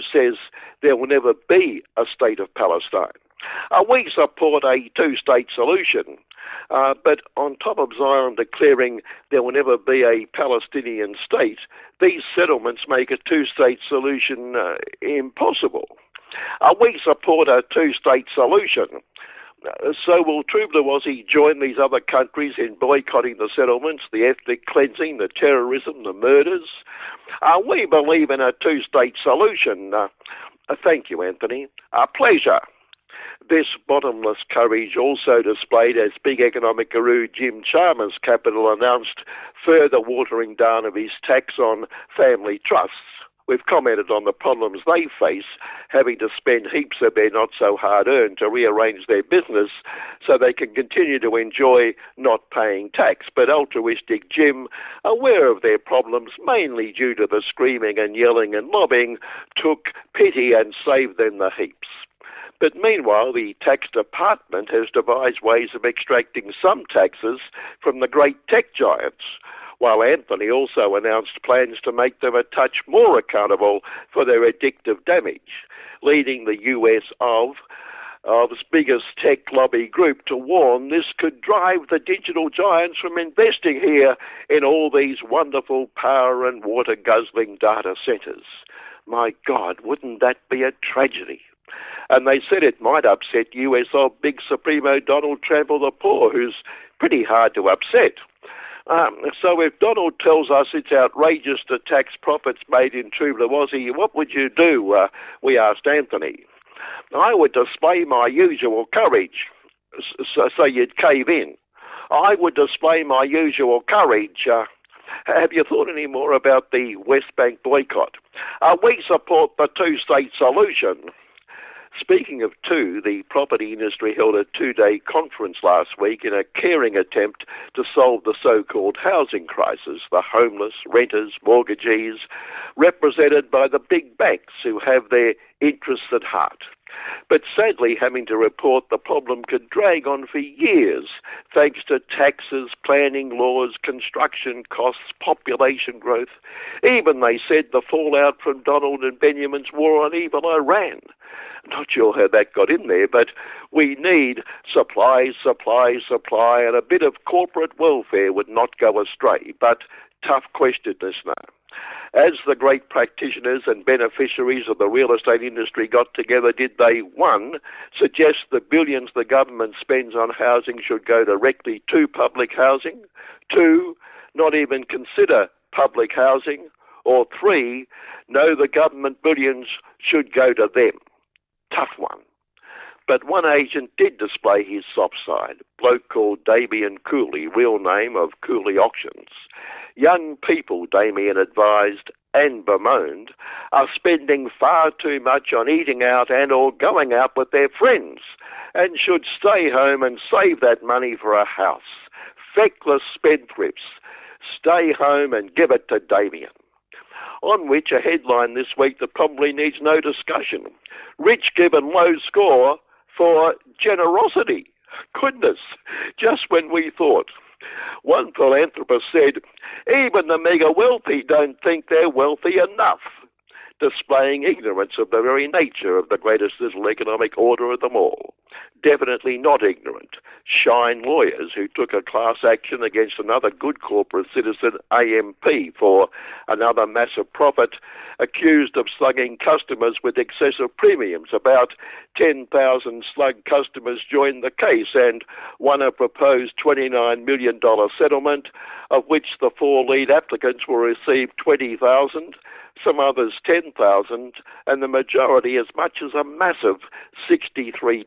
says there will never be a state of Palestine. We support a two-state solution, but on top of Zion declaring there will never be a Palestinian state, these settlements make a two-state solution impossible. We support a two-state solution. So will Troop Lawasi join these other countries in boycotting the settlements, the ethnic cleansing, the terrorism, the murders? We believe in a two-state solution. Thank you, Anthony. A pleasure. This bottomless courage also displayed as big economic guru Jim Chalmers' Capital announced further watering down of his tax on family trusts. We've commented on the problems they face, having to spend heaps of their not-so-hard-earned to rearrange their business so they can continue to enjoy not paying tax. But altruistic Jim, aware of their problems, mainly due to the screaming and yelling and lobbying, took pity and saved them the heaps. But meanwhile, the tax department has devised ways of extracting some taxes from the great tech giants, while Anthony also announced plans to make them a touch more accountable for their addictive damage, leading the US of its biggest tech lobby group to warn this could drive the digital giants from investing here in all these wonderful power and water-guzzling data centres. My God, wouldn't that be a tragedy? And they said it might upset US of big Supremo Donald Trample the Poor, who's pretty hard to upset. So if Donald tells us it's outrageous to tax profits made in Troop Lawasi, what would you do? We asked Anthony. I would display my usual courage, so you'd cave in. I would display my usual courage. Have you thought any more about the West Bank boycott? We support the two-state solution. Speaking of two, the property industry held a two-day conference last week in a caring attempt to solve the so-called housing crisis, the homeless, renters, mortgagees, represented by the big banks who have their interests at heart. But sadly, having to report the problem could drag on for years, thanks to taxes, planning laws, construction costs, population growth. Even, they said, the fallout from Donald and Benjamin's war on evil Iran. Not sure how that got in there, but we need supply, supply, supply, and a bit of corporate welfare would not go astray. But tough question, listener. As the great practitioners and beneficiaries of the real estate industry got together, did they, one, suggest the billions the government spends on housing should go directly to public housing? Two, not even consider public housing? Or three, no, the government billions should go to them? Tough one. But one agent did display his soft side, a bloke called Damien Cooley, real name of Cooley Auctions. Young people, Damien advised and bemoaned, are spending far too much on eating out and or going out with their friends and should stay home and save that money for a house. Feckless spendthrifts. Stay home and give it to Damien. On which a headline this week that probably needs no discussion. Rich given low score for generosity. Goodness, just when we thought. One philanthropist said, even the mega wealthy don't think they're wealthy enough, displaying ignorance of the very nature of the greatest little economic order of them all. Definitely not ignorant. Shine lawyers who took a class action against another good corporate citizen, AMP, for another massive profit, accused of slugging customers with excessive premiums. About 10,000 slugged customers joined the case and won a proposed $29 million settlement, of which the four lead applicants will receive $20,000, some others $10,000, and the majority as much as a massive $63.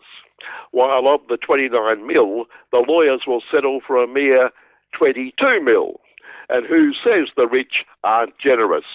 While of the $29 million, the lawyers will settle for a mere $22 million. And who says the rich aren't generous?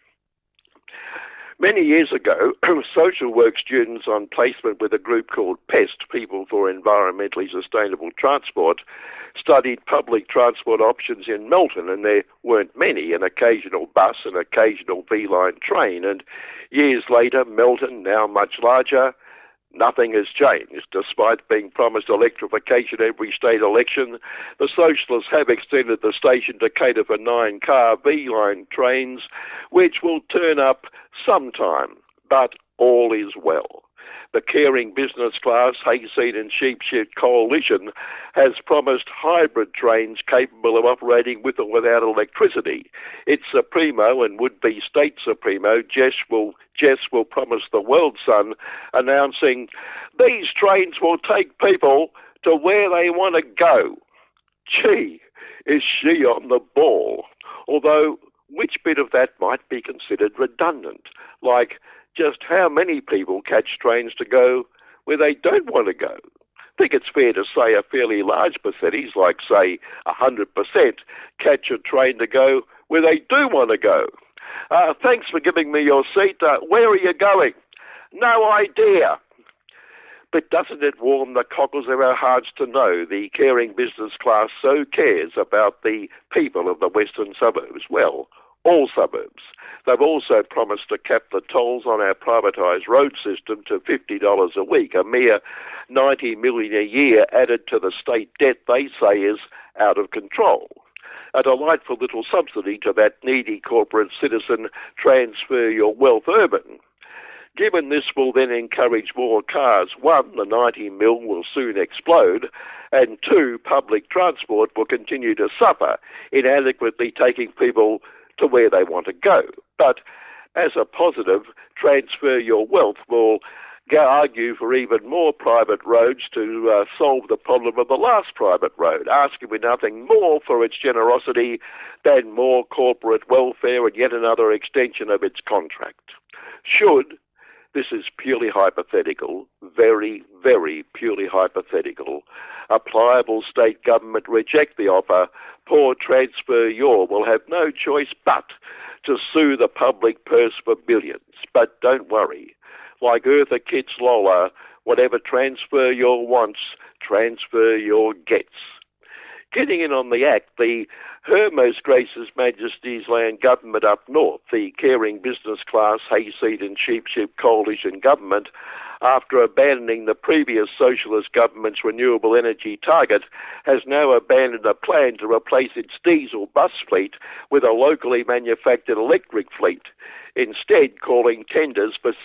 Many years ago, social work students on placement with a group called PEST, People for Environmentally Sustainable Transport, studied public transport options in Melton, and there weren't many, an occasional bus, an occasional V-line train. And years later, Melton, now much larger, nothing has changed. Despite being promised electrification every state election, the Socialists have extended the station to cater for 9-car V-line trains, which will turn up sometime. but all is well. The Caring Business Class Hayseed and Sheepshead Coalition has promised hybrid trains capable of operating with or without electricity. Its Supremo and would-be State Supremo, Jess will promise the world, son, announcing, "These trains will take people to where they want to go." Gee, is she on the ball? Although, which bit of that might be considered redundant? Like, just how many people catch trains to go where they don't want to go? I think it's fair to say a fairly large percentage, like say 100%, catch a train to go where they do want to go. Thanks for giving me your seat. Where are you going? No idea. But doesn't it warm the cockles of our hearts to know the Caring Business Class so cares about the people of the western suburbs? Well, all suburbs. They've also promised to cap the tolls on our privatised road system to $50 a week, a mere $90 million a year added to the state debt they say is out of control. A delightful little subsidy to that needy corporate citizen, Transfer Your Wealth Urban. Given this will then encourage more cars, one, the 90 mil will soon explode, and two, public transport will continue to suffer, inadequately taking people to where they want to go. But as a positive, Transfer Your Wealth will argue for even more private roads to solve the problem of the last private road, asking for nothing more for its generosity than more corporate welfare and yet another extension of its contract. Should, this is purely hypothetical, very, very purely hypothetical, a pliable state government reject the offer, poor Transfer Your will have no choice but to sue the public purse for billions. But don't worry, like Eartha Kitt's Lola, whatever Transfer Your wants, Transfer Your gets. Getting in on the act, Her Most Gracious Majesty's Land Government up north, the Caring Business Class Hayseed and Sheepshead Coalition Government, after abandoning the previous socialist government's renewable energy target, has now abandoned a plan to replace its diesel bus fleet with a locally manufactured electric fleet, instead calling tenders for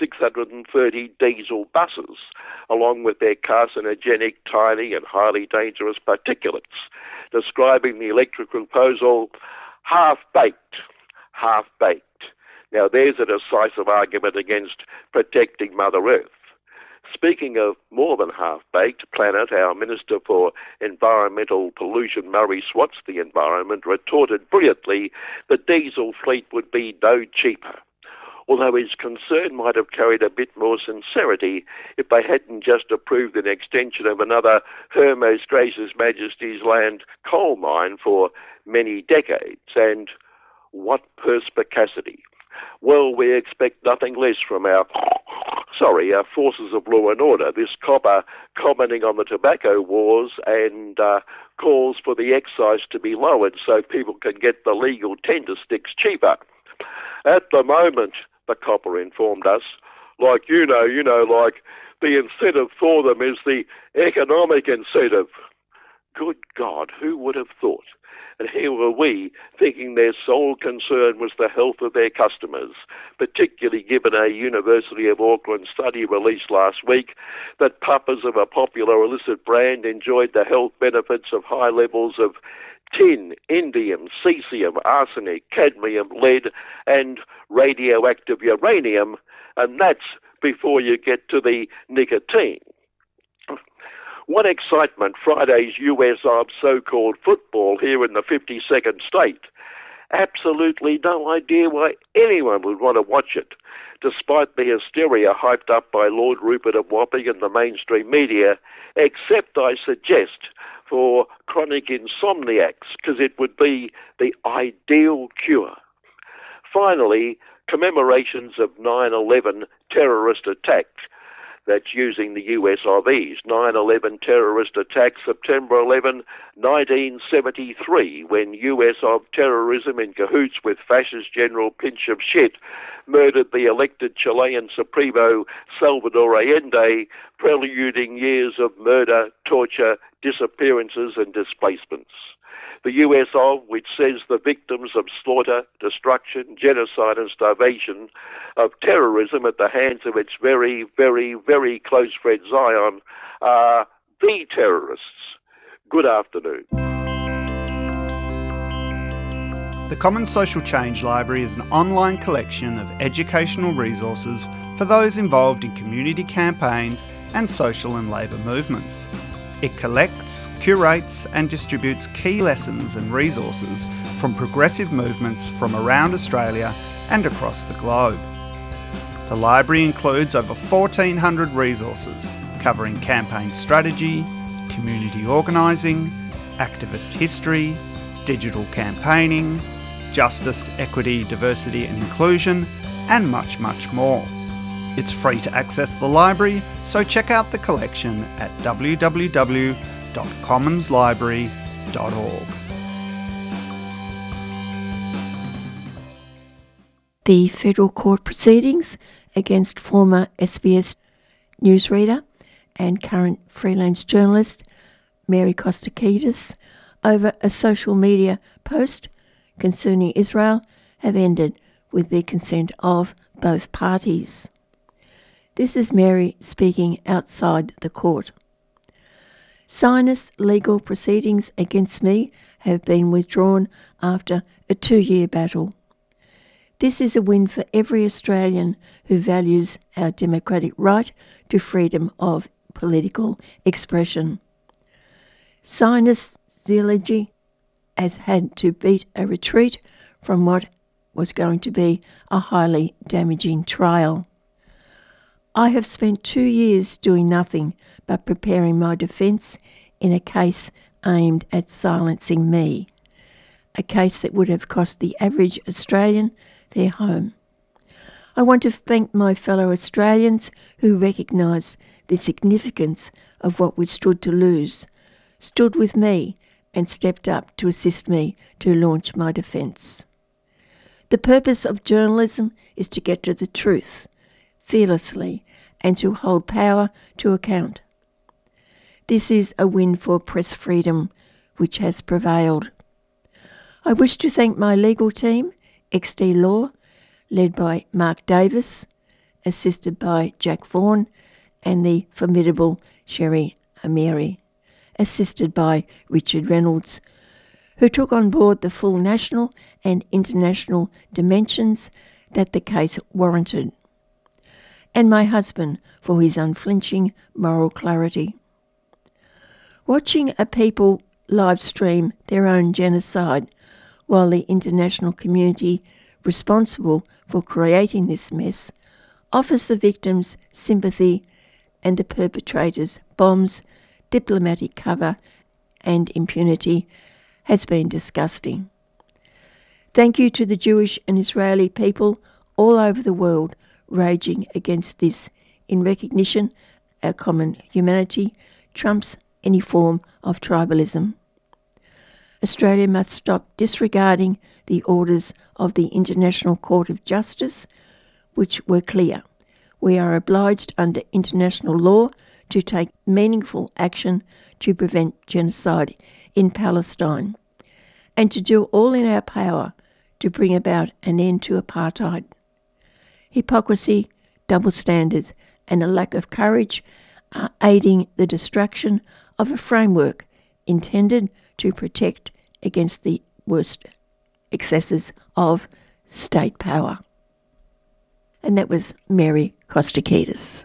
630 diesel buses, along with their carcinogenic, tiny and highly dangerous particulates, describing the electric proposal half-baked. Half-baked. Now there's a decisive argument against protecting Mother Earth. Speaking of more than half-baked, Planet, our Minister for Environmental Pollution, Murray Swats the Environment, retorted brilliantly the diesel fleet would be no cheaper. Although his concern might have carried a bit more sincerity if they hadn't just approved an extension of another Her Most Gracious Majesty's Land coal mine for many decades. And what perspicacity. Well, we expect nothing less from our forces of law and order. This copper commenting on the tobacco wars and calls for the excise to be lowered so people can get the legal tender sticks cheaper. At the moment, the copper informed us, like the incentive for them is the economic incentive. Good God, who would have thought? And here were we, thinking their sole concern was the health of their customers, particularly given a University of Auckland study released last week that puppers of a popular illicit brand enjoyed the health benefits of high levels of tin, indium, cesium, arsenic, cadmium, lead, and radioactive uranium, and that's before you get to the nicotine. What excitement, Friday's US of so-called football here in the 52nd state. Absolutely no idea why anyone would want to watch it, despite the hysteria hyped up by Lord Rupert of Wapping and the mainstream media, except, I suggest, for chronic insomniacs, because it would be the ideal cure. Finally, commemorations of 9/11 terrorist attacks. That's using the US OVs. 9/11 terrorist attack, September 11, 1973, when US of terrorism in cahoots with fascist General Pinochet murdered the elected Chilean Supremo Salvador Allende, preluding years of murder, torture, disappearances and displacements. the USO, which says the victims of slaughter, destruction, genocide and starvation of terrorism at the hands of its very, very, very close friend Zion are the terrorists. Good afternoon. The Commons Social Change Library is an online collection of educational resources for those involved in community campaigns and social and labour movements. It collects, curates and distributes key lessons and resources from progressive movements from around Australia and across the globe. The library includes over 1,400 resources covering campaign strategy, community organising, activist history, digital campaigning, justice, equity, diversity and inclusion, and much, much more. It's free to access the library, so check out the collection at www.commonslibrary.org. The federal court proceedings against former SBS newsreader and current freelance journalist Mary Kostakidis over a social media post concerning Israel have ended with the consent of both parties. This is Mary speaking outside the court. Zionist legal proceedings against me have been withdrawn after a 2-year battle. This is a win for every Australian who values our democratic right to freedom of political expression. Zionist zealogy has had to beat a retreat from what was going to be a highly damaging trial. I have spent 2 years doing nothing but preparing my defence in a case aimed at silencing me, a case that would have cost the average Australian their home. I want to thank my fellow Australians who recognised the significance of what we stood to lose, stood with me and stepped up to assist me to launch my defence. The purpose of journalism is to get to the truth, fearlessly, and to hold power to account. This is a win for press freedom, which has prevailed. I wish to thank my legal team, XD Law, led by Mark Davis, assisted by Jack Vaughan, and the formidable Sherry Amiri, assisted by Richard Reynolds, who took on board the full national and international dimensions that the case warranted, and my husband for his unflinching moral clarity. Watching a people live stream their own genocide while the international community responsible for creating this mess offers the victims sympathy and the perpetrators bombs, diplomatic cover and impunity has been disgusting. Thank you to the Jewish and Israeli people all over the world raging against this in recognition our common humanity trumps any form of tribalism. Australia must stop disregarding the orders of the International Court of Justice, which were clear. We are obliged under international law to take meaningful action to prevent genocide in Palestine, and to do all in our power to bring about an end to apartheid. Hypocrisy, double standards, and a lack of courage are aiding the destruction of a framework intended to protect against the worst excesses of state power. And that was Mary Kostakidis.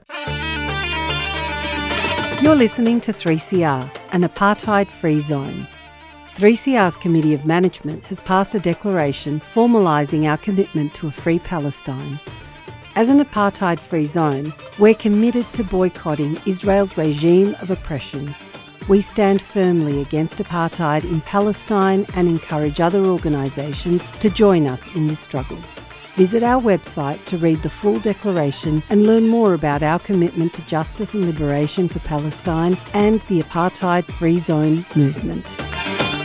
You're listening to 3CR, an apartheid-free zone. 3CR's Committee of Management has passed a declaration formalising our commitment to a free Palestine. As an apartheid-free zone, we're committed to boycotting Israel's regime of oppression. We stand firmly against apartheid in Palestine and encourage other organisations to join us in this struggle. Visit our website to read the full declaration and learn more about our commitment to justice and liberation for Palestine and the apartheid-free zone movement.